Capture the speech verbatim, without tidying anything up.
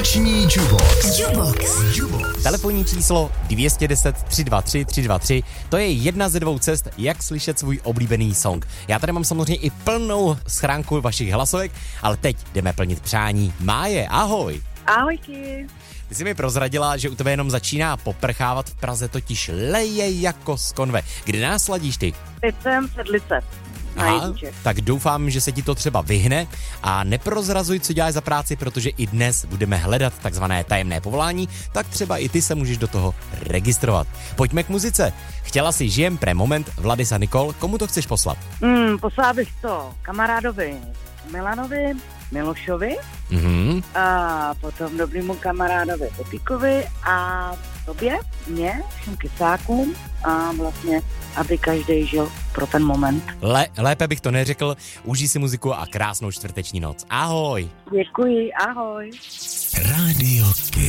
Noční Jubox. Jubox. Jubox. Telefonní číslo dvě stě deset tři dva tři tři dva tři, to je jedna ze dvou cest, jak slyšet svůj oblíbený song. Já tady mám samozřejmě i plnou schránku vašich hlasovek, ale teď jdeme plnit přání. Máje, ahoj. Ahojky. Ty jsi mi prozradila, že u tebe jenom začíná poprchávat v Praze, totiž leje jako z konve. Kde nás ladíš ty? Teď jsem Sedlice. Aha, tak doufám, že se ti to třeba vyhne a neprozrazuj, co děláš za práci, protože i dnes budeme hledat takzvané tajemné povolání, tak třeba i ty se můžeš do toho registrovat. Pojďme k muzice. Chtěla si Žijem pre moment Vladis a Nikol, komu to chceš poslat? Hmm, poslala bych to kamarádovi Milanovi, Milošovi Mhm. a potom dobrýmu kamarádovi Popíkovi a tobě, mě, všem kysákům a vlastně, aby každý žil pro ten moment. Le, lépe bych to neřekl, užij si muziku a krásnou čtvrteční noc. Ahoj. Děkuji, ahoj. Rádio Kid.